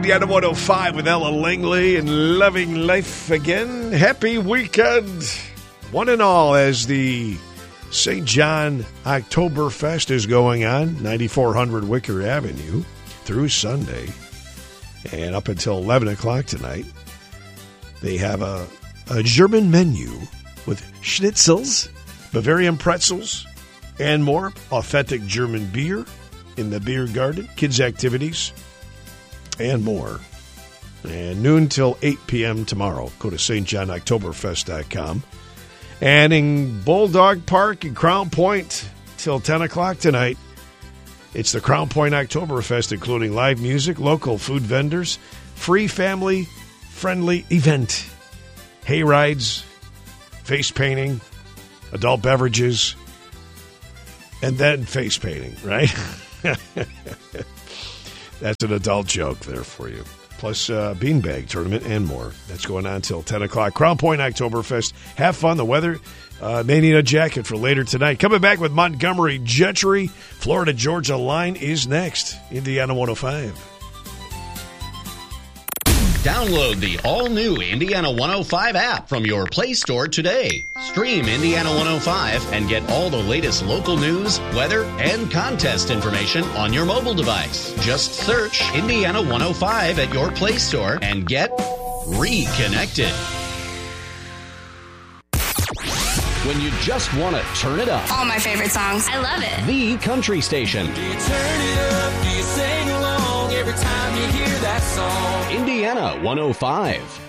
Indiana 105 with Ella Langley and Loving Life again. Happy weekend, one and all, as the St. John Oktoberfest is going on, 9400 Wicker Avenue, through Sunday. And up until 11 o'clock tonight, they have a German menu with schnitzels, Bavarian pretzels, and more. Authentic German beer in the beer garden, kids' activities, and more. And noon till 8 p.m. tomorrow. Go to stjohnoktoberfest.com. And in Bulldog Park in Crown Point till 10 o'clock tonight, it's the Crown Point Oktoberfest, including live music, local food vendors, free family-friendly event, hay rides, face painting, adult beverages, and then face painting, right? That's an adult joke there for you. Plus beanbag tournament and more. That's going on till 10 o'clock. Crown Point Oktoberfest. Have fun. The weather may need a jacket for later tonight. Coming back with Montgomery Gentry. Florida-Georgia line is next. Indiana 105. Download the all-new Indiana 105 app from your Play Store today. Stream Indiana 105 and get all the latest local news, weather, and contest information on your mobile device. Just search Indiana 105 at your Play Store and get reconnected. When you just want to turn it up. All my favorite songs. I love it. The country station. Do you turn it up? Do you sing along every time you hear that song? Indiana 105.